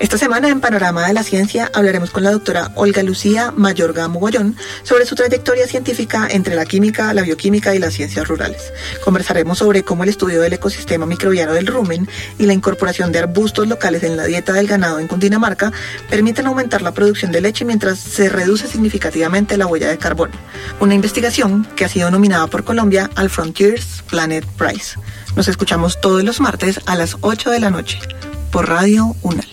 Esta semana en Panorama de la Ciencia hablaremos con la doctora Olga Lucía Mayorga Mogollón sobre su trayectoria científica entre la química, la bioquímica y las ciencias rurales. Conversaremos sobre cómo el estudio del ecosistema microbiano del rumen y la incorporación de arbustos locales en la dieta del ganado en Cundinamarca permiten aumentar la producción de leche mientras se reduce significativamente la huella de carbono. Una investigación que ha sido nominada por Colombia al Frontiers Planet Prize. Nos escuchamos todos los martes a las 8 de la noche por Radio UNAL.